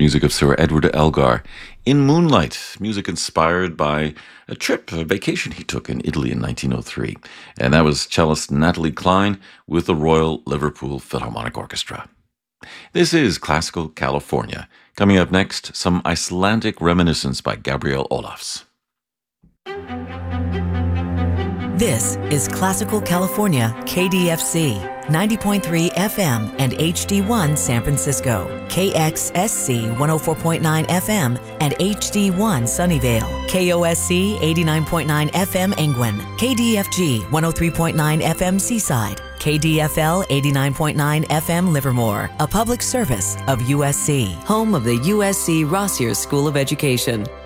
music of Sir Edward Elgar. In Moonlight, music inspired by a vacation he took in Italy in 1903. And that was cellist Natalie Klein with the Royal Liverpool Philharmonic Orchestra. This is Classical California. Coming up next, some Icelandic reminiscence by Gabriel Olafs. This is Classical California, KDFC, 90.3 FM and HD1 San Francisco, KXSC 104.9 FM and HD1 Sunnyvale, KOSC 89.9 FM Engwin, KDFG 103.9 FM Seaside, KDFL 89.9 FM Livermore, a public service of USC, home of the USC Rossier School of Education.